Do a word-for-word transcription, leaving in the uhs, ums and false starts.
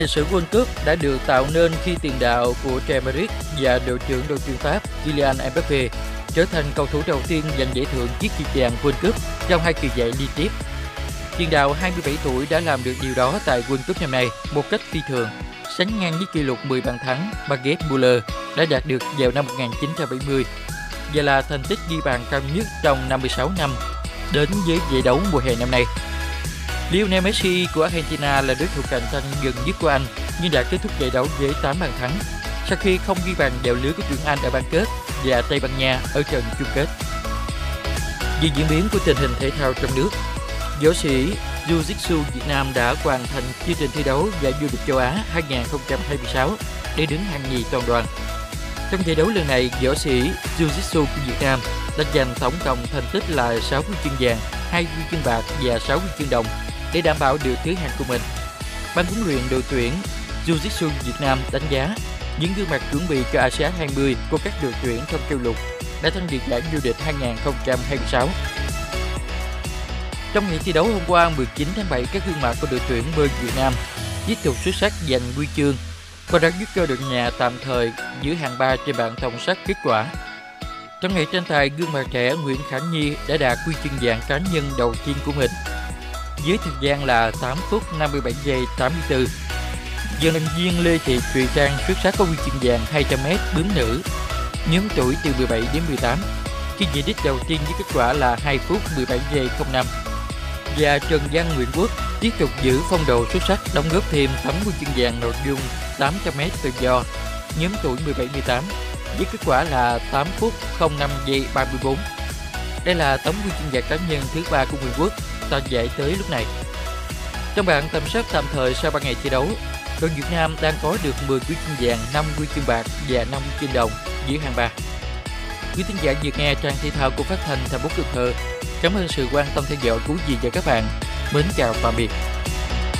Lịch sử World Cup đã được tạo nên khi tiền đạo của Real Madrid và đội trưởng đội tuyển Pháp Kylian Mbappé trở thành cầu thủ đầu tiên giành giải thưởng chiếc chuyền vàng World Cup trong hai kỳ giải liên tiếp. Tiền đạo hai mươi bảy tuổi đã làm được điều đó tại World Cup năm nay một cách phi thường, sánh ngang với kỷ lục mười bàn thắng mà Gerd Müller đã đạt được vào năm một nghìn chín trăm bảy mươi và là thành tích ghi bàn cao nhất trong năm mươi sáu năm đến với giải đấu mùa hè năm nay. Lionel Messi của Argentina là đối thủ cạnh tranh gần nhất của anh nhưng đã kết thúc giải đấu với tám bàn thắng sau khi không ghi bàn vào lưới của tuyển Anh ở bán kết và Tây Ban Nha ở trận chung kết. Về diễn biến của tình hình thể thao trong nước, võ sĩ Jiu-Jitsu Việt Nam đã hoàn thành chương trình thi đấu giải vô địch châu Á hai không hai sáu để đứng hạng nhì toàn đoàn. Trong giải đấu lần này, võ sĩ Jiu-Jitsu của Việt Nam đã giành tổng cộng thành tích là sáu huy chương vàng, hai huy chương bạc và sáu huy chương đồng để đảm bảo được thứ hạng của mình. Ban huấn luyện đội tuyển Jiu-Jitsu Việt Nam đánh giá những gương mặt chuẩn bị cho a sê an hai mươi của các đội tuyển trong châu lục đã tham dự giải vô địch hai không hai sáu. Trong ngày thi đấu hôm qua mười chín tháng bảy, các gương mặt của đội tuyển bơi Việt Nam tiếp tục xuất sắc giành huy chương và đã giúp cho đội nhà tạm thời giữ hạng ba trên bảng tổng sắp kết quả. Trong ngày tranh tài, gương mặt trẻ Nguyễn Khả Nhi đã đạt huy chương vàng cá nhân đầu tiên của mình với thời gian là tám phút năm mươi bảy giây tám mươi tư. Vận động viên Lê Thị Thùy Trang xuất sắc có huy chương vàng hai trăm mét bướm nữ nhóm tuổi từ mười bảy đến mười tám khi về đích đầu tiên với kết quả là hai phút mười bảy giây không năm. Và Trần Văn Nguyễn Quốc tiếp tục giữ phong độ xuất sắc, đóng góp thêm tấm huy chương vàng nội dung tám trăm mét tự do nhóm tuổi mười bảy mười tám với kết quả là tám phút không năm giây ba mươi tư. Đây là tấm huy chương vàng cá nhân thứ ba của Nguyễn Quốc tại giải tới lúc này. Trong bảng tầm soát tạm thời sau ba ngày thi đấu, đội Việt Nam đang có được mười huy chương vàng, năm huy chương bạc và năm huy chương đồng giữ hạng ba. Quý thính giả vừa nghe trang thể thao của Phát thanh thành phố Cần Thơ. Cảm ơn sự quan tâm theo dõi của quý vị và các bạn. Mến chào tạm biệt.